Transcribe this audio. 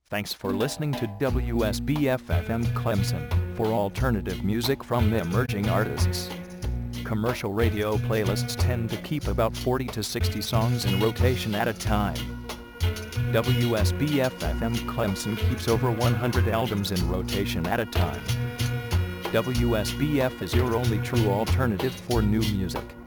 Thanks for listening to WSBF-FM Clemson for alternative music from emerging artists. Commercial radio playlists tend to keep about 40 to 60 songs in rotation at a time. WSBF-FM Clemson keeps over 100 albums in rotation at a time. WSBF is your only true alternative for new music.